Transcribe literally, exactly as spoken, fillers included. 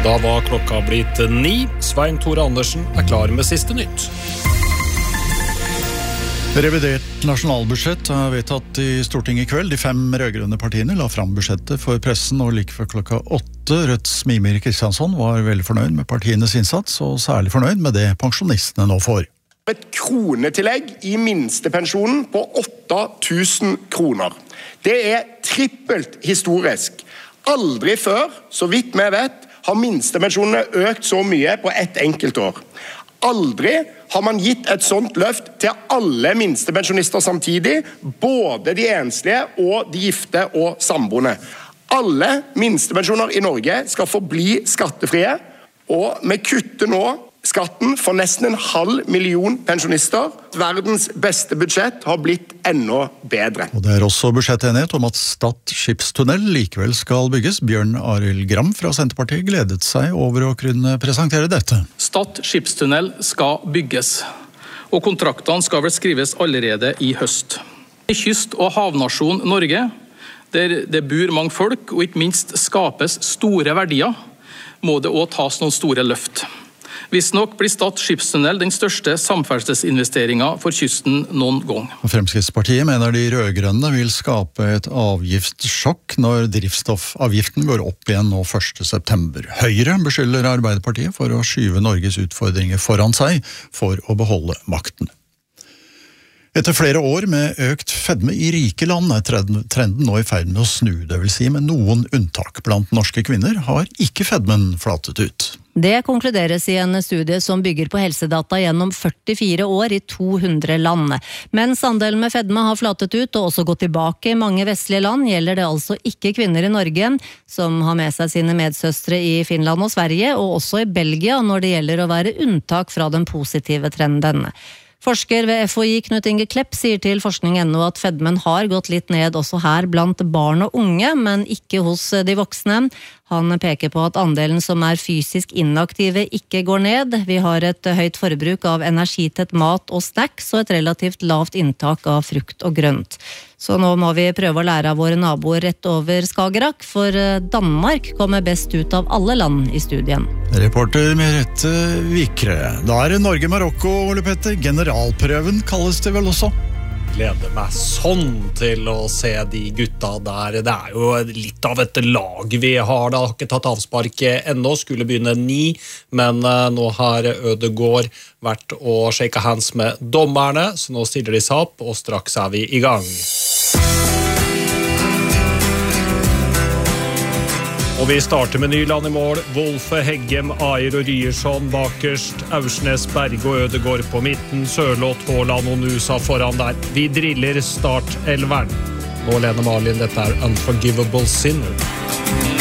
Da var klokka blitt ni. Svein Tore Andersen er klar med siste nytt. Revidert nasjonalbudsjett er vedtatt i Stortinget i kveld. De fem rødgrønne partiene la fram budsjettet for pressen, og like før klokka åtte. Rødts Mímir Kristjánsson var veldig fornøyd med partienes innsats, og særlig fornøyd med det pensjonistene nå får. Et kronetillegg i minstepensjonen på åtte tusen kroner. Det er trippelt historisk. Aldri før, så vidt vi vet, har minstepensjonene økt så mye på ett enkelt år. Aldri har man gitt et sånt løft til alle minstepensjonister samtidig, både de enslige og de gifte og samboende. Alle minstepensjoner i Norge skal forbli skattefrie, og vi kutter nå skatten for nesten en halv million pensjonister. Verdens beste budsjett har blitt enda bedre. Og det er også budsjettenighet om at Stad skipstunnel likevel skal bygges. Bjørn Arild Gram fra Senterpartiet gledet seg over å kunne presentere dette. Stad skipstunnel skal bygges, og kontraktene skal vel skrives allerede i høst. I kyst- og havnasjon Norge, der det bor mange folk og ikke minst skapes store verdier, må det også tas noen store løft. Hvis nok blir Stad skipstunnel den største samferdselsinvesteringen for kysten noen gang. Fremskrittspartiet mener de rødgrønne vil skape et avgiftssjokk når drivstoffavgiften går opp igjen nå første september. Høyre beskylder Arbeiderpartiet for å skyve Norges utfordringer foran seg for å beholde makten. Etter flere år med økt fedme i rike land er trenden nå i ferd med å snu, det vil si med noen unntak. Blant norske kvinner har ikke fedmen flatet ut. Det konkluderes i en studie som bygger på helsedata gjennom førtifire år i to hundre land. Mens andelen med fedme har flatet ut og også gått tilbake i mange vestlige land, gjelder det altså ikke kvinner i Norge, som har med seg sine medsøstre i Finland og Sverige, og også i Belgia når det gjelder å være unntak fra den positive trenden. Forsker ved F H I Knut Inge Klepp sier til forskning punktum no at fedmen har gått litt ned også her blant barn og unge, men ikke hos de voksne. Han peker på at andelen som er fysisk inaktive ikke går ned. Vi har et høyt forbruk av energitett mat og snacks og et relativt lavt inntak av frukt og grønt. Så nå må vi prøve å lære av våre naboer rett over Skagerrak, for Danmark kommer best ut av alle land i studien. Reporter Merete Vikre. Da er det Norge-Marokko, Ole Petter. Generalprøven kalles det vel også? Gleder meg sånn til å se de gutta der. Det er jo litt av et lag vi har. Det har ikke tatt avspark ennå, skulle begynne ni, men nå har Ødegaard vært å shake hands med dommerne, så nå stiller de seg opp, og straks er vi i gang. Og vi starter med Nyland i mål. Wolfe, Heggem, Ajer og Ryerson bakerst. Aursnes, Berge og Ødegaard på midten. Sørloth, Haaland og Nusa foran der. Vi driller start elveren. Nå, Lene Marlin, dette er Unforgivable Sinner.